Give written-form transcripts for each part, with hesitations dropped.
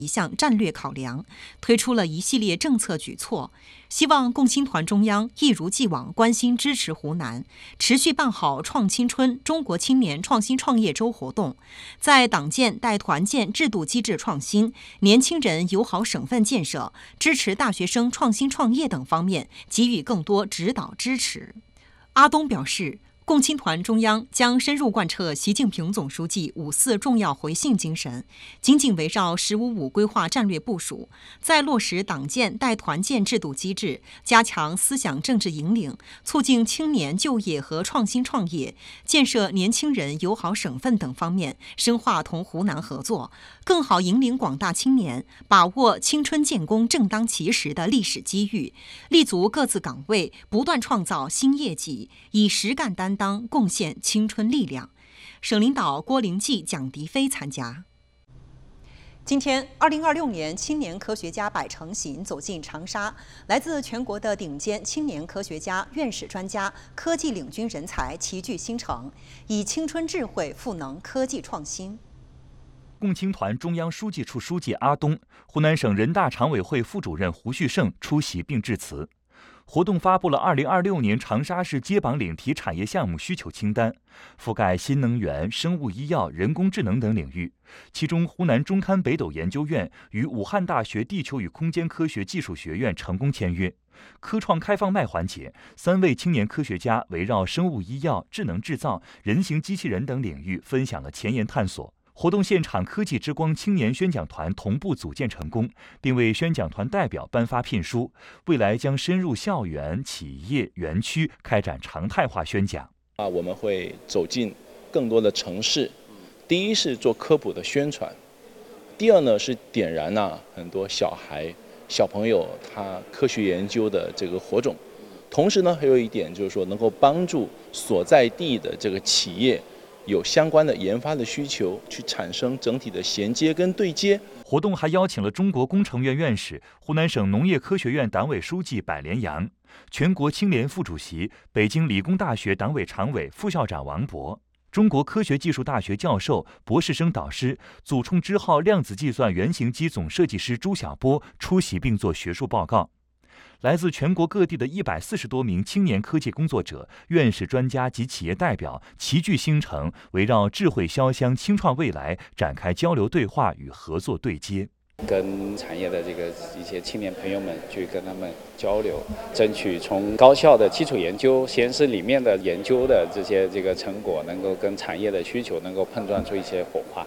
一项战略考量，推出了一系列政策举措，希望共青团中央一如既往关心支持湖南，持续办好创青春中国青年创新创业周活动，在党建带团建制度机制创新、年轻人友好省份建设、支持大学生创新创业等方面给予更多指导支持。阿东表示，共青团中央将深入贯彻习近平总书记5·4重要回信精神，紧紧围绕“15·5”规划战略部署，在落实党建带团建制度机制，加强思想政治引领，促进青年就业和创新创业，建设年轻人友好省份等方面深化同湖南合作，更好引领广大青年把握青春建功正当其时的历史机遇，立足各自岗位，不断创造新业绩，以实干担当贡献青春力量。省领导郭灵济、蒋迪飞参加。今天，2026年青年科学家百城行走进长沙，来自全国的顶尖青年科学家、院士专家、科技领军人才齐聚新城，以青春智慧赋能科技创新。 共青团中央书记处书记阿东、湖南省人大常委会副主任胡旭胜出席并致辞。活动发布了2026年长沙市接榜领提产业项目需求清单，覆盖新能源、生物医药、人工智能等领域。其中，湖南中堪北斗研究院与武汉大学地球与空间科学技术学院成功签约。科创开放麦环节，3位青年科学家围绕生物医药、智能制造、人形机器人等领域分享了前沿探索。活动现场，科技之光青年宣讲团同步组建成功，并为宣讲团代表颁发聘书。未来将深入校园、企业、园区开展常态化宣讲。 我们会走进更多的城市，第一是做科普的宣传，第二呢是点燃很多小朋友他科学研究的这个火种，同时呢还有一点就是说能够帮助所在地的这个企业有相关的研发的需求，去产生整体的衔接跟对接。 活动还邀请了中国工程院院士、湖南省农业科学院党委书记柏连阳、全国青联副主席、北京理工大学党委常委、副校长王博、中国科学技术大学教授、博士生导师、祖冲之号量子计算原型机总设计师朱晓波出席并作学术报告。来自全国各地的140多名青年科技工作者、院士、专家及企业代表齐聚新城，围绕智慧潇湘、青创未来展开交流对话与合作对接。 跟产业的一些青年朋友们去跟他们交流，争取从高校的基础研究、实验室里面的研究的这个成果，能够跟产业的需求能够碰撞出一些火花。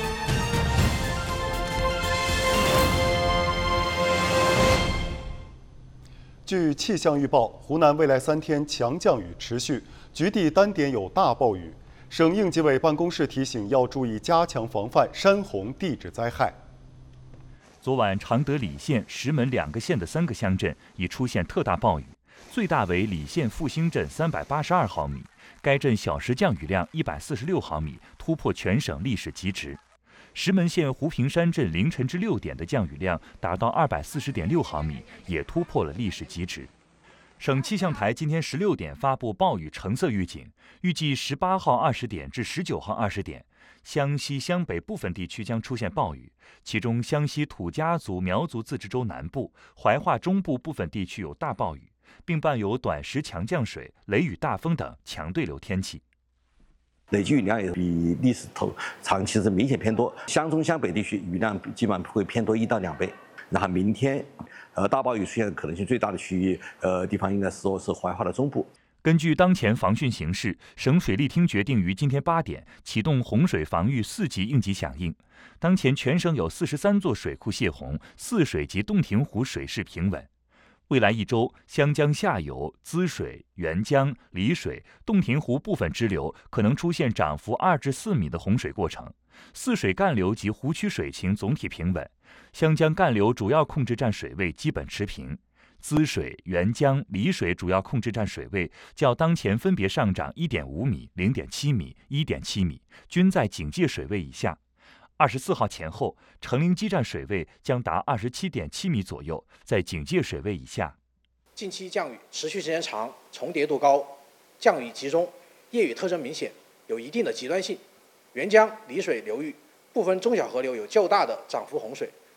据气象预报，湖南未来3天强降雨持续，局地单点有大暴雨。省应急委办公室提醒要注意加强防范山洪地质灾害。 昨晚，常德礼县、石门2个县的3个乡镇已出现特大暴雨，最大为礼县复兴镇382毫米，该镇小时降雨量146毫米，突破全省历史极值。石门县湖平山镇凌晨至6点的降雨量达到240.6毫米，也突破了历史极值。省气象台今天16点发布暴雨橙色预警，预计18号20点至19号20点，湘西、湘北部分地区将出现暴雨，其中湘西土家族、苗族自治州南部、怀化中部部分地区有大暴雨，并伴有短时强降水、雷雨大风等强对流天气。 累计雨量也比历史长期是明显偏多，湘中湘北地区雨量基本上会偏多1到2倍。然后明天，大暴雨出现可能性最大的区域，地方应该是怀化的中部。 根据当前防汛形势，省水利厅决定于今天8点启动洪水防御4级应急响应。当前全省有43座水库泄洪，泗水及洞庭湖水势平稳。未来1周，湘江下游、滋水、沅江、丽水、洞庭湖部分支流可能出现涨幅2至4米的洪水过程。泗水干流及湖区水情总体平稳，湘江干流主要控制站水位基本持平。滋水、沅江、丽水主要控制站水位较当前分别上涨1.5米、0.7米、1.7米，均在警戒水位以下。24号前后，成陵基站水位将达27.7米左右，在警戒水位以下。 近期降雨持续时间长，重叠度高，降雨集中，夜雨特征明显，有一定的极端性。沅江、丽水流域部分中小河流有较大的涨幅洪水，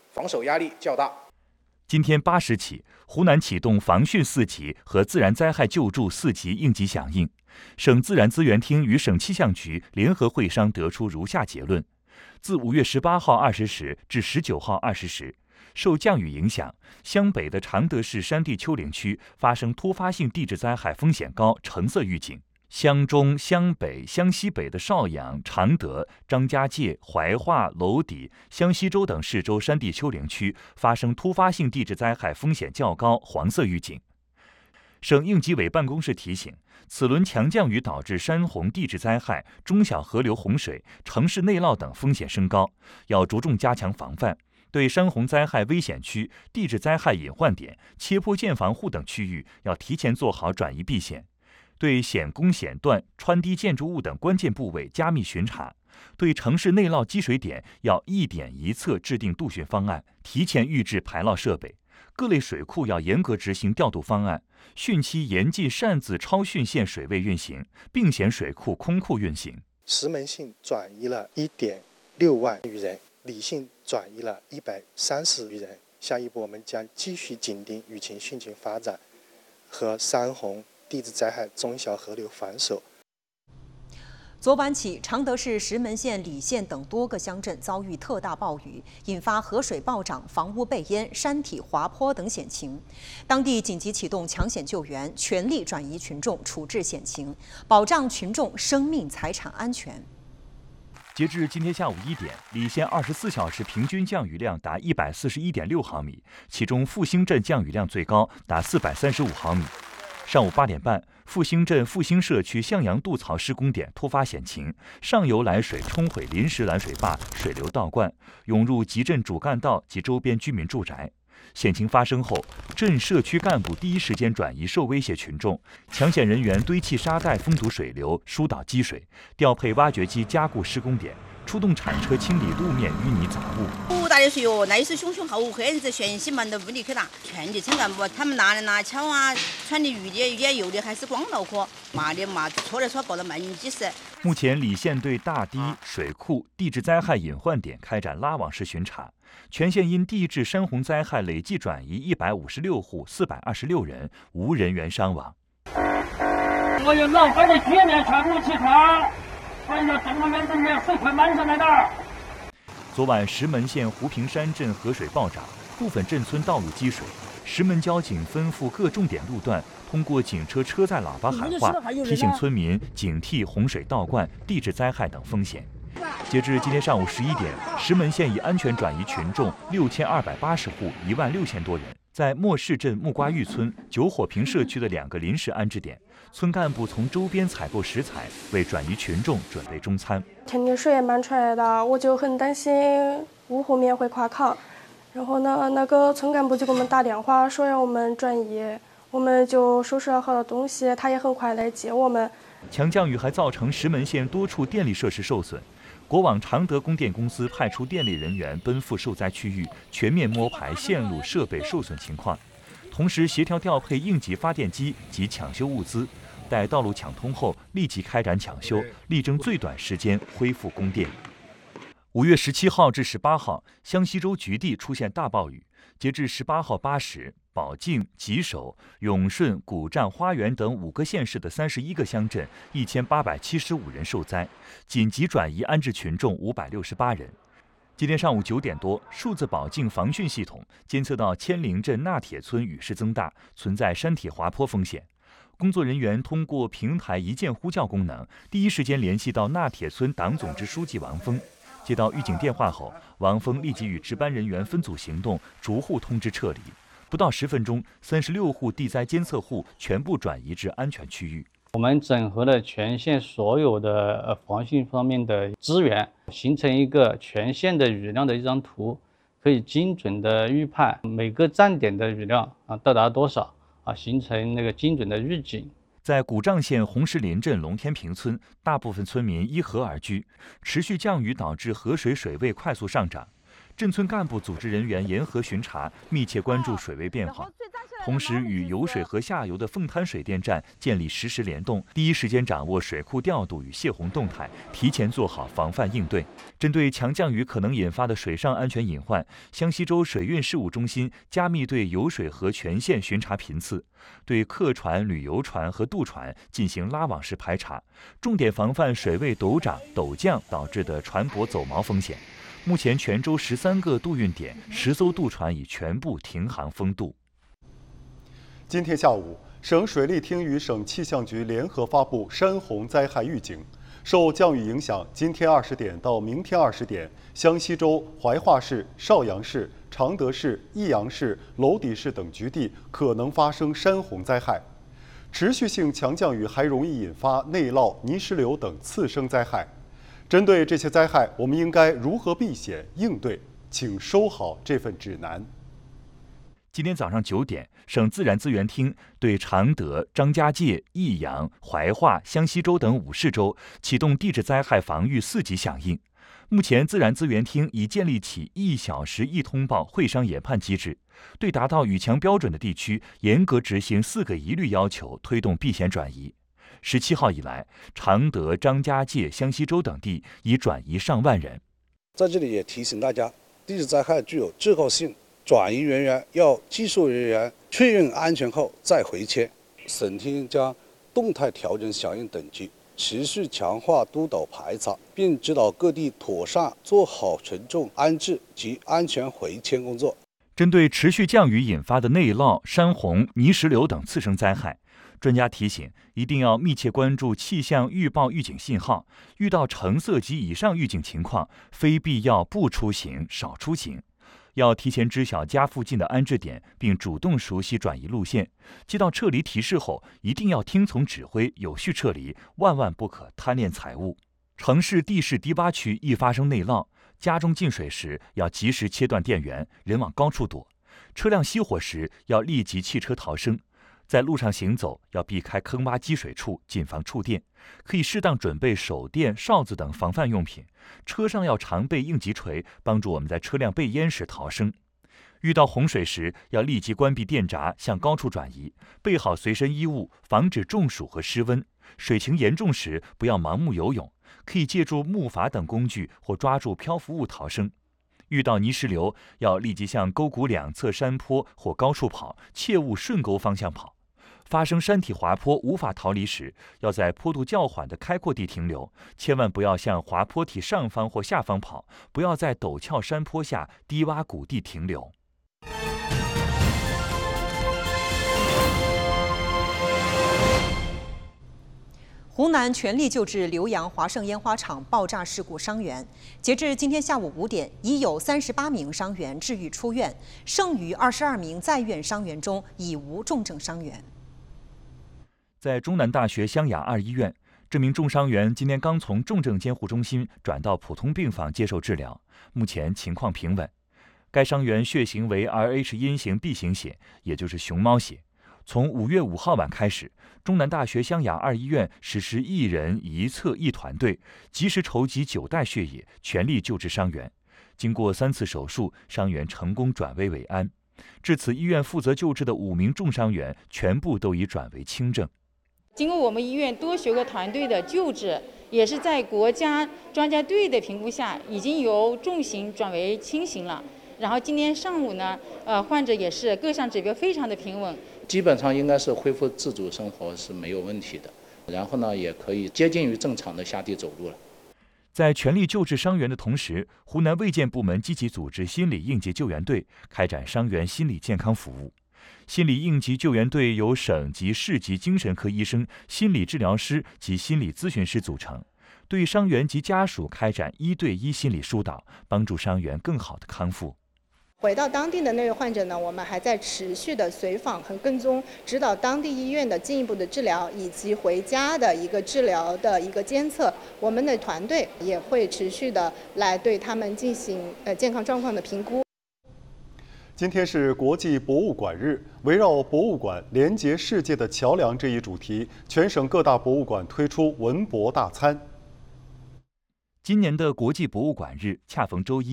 防守压力较大。 今天8时起，湖南启动防汛4级和自然灾害救助4级应急响应。省自然资源厅与省气象局联合会商得出如下结论：自5月18号20时至19号20时，受降雨影响，湘北的常德市山地丘陵区发生突发性地质灾害风险高橙色预警；湘中、湘北、湘西北的邵阳、常德、张家界、怀化、娄底、湘西州等市州山地丘陵区发生突发性地质灾害风险较高黄色预警。省应急委办公室提醒，此轮强降雨导致山洪地质灾害、中小河流洪水、城市内涝等风险升高，要着重加强防范。对山洪灾害危险区、地质灾害隐患点、切坡建房户等区域，要提前做好转移避险。对险工险段、穿堤建筑物等关键部位加密巡查。对城市内涝积水点，要一点一策制定渡汛方案，提前预置排涝设备。各类水库要严格执行调度方案，汛期严禁擅自超汛线水位运行，并险水库空库运行。 石门县转移了1.6万余人，理县转移了130余人。下一步我们将继续紧盯雨情汛情发展和山洪地质灾害中小河流防守。 昨晚起，常德市石门县、理县等多个乡镇遭遇特大暴雨，引发河水暴涨、房屋被淹、山体滑坡等险情。当地紧急启动抢险救援，全力转移群众，处置险情，保障群众生命财产安全。 截至今天下午1点，理县24小时平均降雨量达141.6毫米，其中复兴镇降雨量最高，达435毫米。上午8点半，复兴镇复兴社区向阳渡槽施工点突发险情，上游来水冲毁临时拦水坝，水流倒灌，涌入集镇主干道及周边居民住宅。险情发生后，镇社区干部第一时间转移受威胁群众，抢险人员堆砌沙袋封堵水流，疏导积水，调配挖掘机加固施工点，出动铲车清理路面淤泥杂物。 好大的水哟，那是熊熊浩武，黑子悬溪门都无力去打。劝诫村干部，他们拿来拿巧啊，穿的雨的也有的还是光脑壳，骂的骂，错的错，搞得满云几时。 目前，理县对大堤、水库、地质灾害隐患点开展拉网式巡查，全县因地质山洪灾害累计转移156户426人，无人员伤亡。 我有老板的局面全部齐全，所以说这个院子里面水快满上来了。 昨晚，石门县湖平山镇河水暴涨，部分镇村道路积水。石门交警吩咐各重点路段，通过警车车载喇叭喊话，提醒村民警惕洪水倒灌、地质灾害等风险。截至今天上午11点，石门县已安全转移群众6280户，16000多人。在莫市镇木瓜峪村、九火坪社区的2个临时安置点，村干部从周边采购食材，为转移群众准备中餐。 天津水也满出来的，我就很担心屋后面会垮炕。然后呢，那个村干部就给我们打电话说让我们转移，我们就收拾了好多东西，他也很快来接我们。 强降雨还造成石门县多处电力设施受损。国网常德供电公司派出电力人员奔赴受灾区域，全面摸排线路设备受损情况，同时协调调配应急发电机及抢修物资。待道路抢通后，立即开展抢修，力争最短时间恢复供电。5月17号至18号，湘西州局地出现大暴雨。截至18号8时，保定、吉首、永顺、古站、花园等5个县市的31个乡镇1875人受灾，紧急转移安置群众568人。今天上午9点多，数字保境防汛系统监测到千灵镇纳铁村雨势增大，存在山体滑坡风险。工作人员通过平台一键呼叫功能，第一时间联系到纳铁村党总支书记王峰。接到预警电话后，王峰立即与值班人员分组行动，逐户通知撤离。不到10分钟，36户地灾监测户全部转移至安全区域。 我们整合了全县所有的防汛方面的资源，形成一个全县的雨量的一张图，可以精准的预判每个站点的雨量到达多少形成那个精准的预警。 在古丈县红石林镇龙天坪村，大部分村民依河而居，持续降雨导致河水水位快速上涨。镇村干部组织人员沿河巡查，密切关注水位变化。 同时与油水河下游的凤滩水电站建立实时联动，第一时间掌握水库调度与泄洪动态，提前做好防范应对。针对强降雨可能引发的水上安全隐患，湘西州水运事务中心加密对油水河全线巡查频次，对客船、旅游船和渡船进行拉网式排查，重点防范水位陡涨、陡降导致的船舶走锚风险。目前全州13个渡运点10艘渡船已全部停航封渡。 今天下午，省水利厅与省气象局联合发布山洪灾害预警。受降雨影响，今天20点到明天20点，湘西州怀化市、邵阳市、常德市、益阳市、娄底市等局地可能发生山洪灾害。持续性强降雨还容易引发内涝、泥石流等次生灾害。针对这些灾害，我们应该如何避险应对？请收好这份指南。 今天早上9点，省自然资源厅对常德、张家界、益阳、怀化、湘西州等5市州启动地质灾害防御4级响应。目前，自然资源厅已建立起1小时1通报会商研判机制，对达到雨强标准的地区，严格执行4个一律要求，推动避险转移。17号以来，常德、张家界、湘西州等地已转移上万人。 在这里也提醒大家，地质灾害具有滞后性，转移人员要技术人员确认安全后再回迁。省厅将动态调整响应等级，持续强化督导排查，并指导各地妥善做好群众安置及安全回迁工作。 针对持续降雨引发的内涝、山洪、泥石流等次生灾害，专家提醒，一定要密切关注气象预报预警信号，遇到橙色及以上预警情况，非必要不出行、少出行。要提前知晓家附近的安置点，并主动熟悉转移路线。接到撤离提示后，一定要听从指挥，有序撤离，万万不可贪恋财物。城市地势低洼区易发生内涝，家中进水时要及时切断电源，人往高处躲。车辆熄火时要立即弃车逃生。在路上行走要避开坑洼积水处，谨防触电。可以适当准备手电、哨子等防范用品。车上要常备应急锤，帮助我们在车辆被淹时逃生。遇到洪水时，要立即关闭电闸，向高处转移，备好随身衣物，防止中暑和失温。水情严重时，不要盲目游泳，可以借助木筏等工具或抓住漂浮物逃生。遇到泥石流，要立即向沟谷两侧山坡或高处跑，切勿顺沟方向跑。发生山体滑坡无法逃离时，要在坡度较缓的开阔地停留，千万不要向滑坡体上方或下方跑，不要在陡峭山坡下、低洼谷地停留。 湖南全力救治浏阳华盛烟花厂爆炸事故伤员，截至今天下午5点，已有38名伤员治愈出院，剩余22名在院伤员中已无重症伤员。 在中南大学湘雅2医院，这名重伤员今天刚从重症监护中心转到普通病房接受治疗，目前情况平稳。该伤员血型为 Rh 阴型 B 型血，也就是熊猫血。从5月5号晚开始，中南大学湘雅2医院实施1人1侧1团队，及时筹集9袋血液，全力救治伤员。经过3次手术，伤员成功转危为安。至此，医院负责救治的5名重伤员全部都已转为轻症。 经过我们医院多学个团队的救治，也是在国家专家队的评估下，已经由重型转为轻型了。然后今天上午呢，患者也是各项指标非常的平稳， 基本上应该是恢复自主生活是没有问题的。然后呢，也可以接近于正常的下地走路了。 在全力救治伤员的同时，湖南卫健部门积极组织心理应急救援队，开展伤员心理健康服务。心理应急救援队由省级、市级精神科医生、心理治疗师及心理咨询师组成，对伤员及家属开展1对1心理疏导，帮助伤员更好的康复。 回到当地的那位患者呢，我们还在持续的随访和跟踪，指导当地医院的进一步的治疗，以及回家的一个治疗的一个监测。我们的团队也会持续的来对他们进行健康状况的评估。 今天是国际博物馆日，围绕博物馆连接世界的桥梁这一主题，全省各大博物馆推出文博大餐。 今年的国际博物馆日恰逢周一，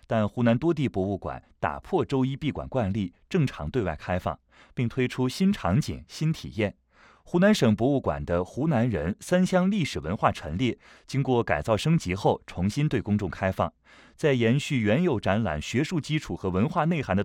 但湖南多地博物馆打破周一闭馆惯例，正常对外开放，并推出新场景、新体验。湖南省博物馆的湖南人3项历史文化陈列，经过改造升级后，重新对公众开放。在延续原有展览学术基础和文化内涵的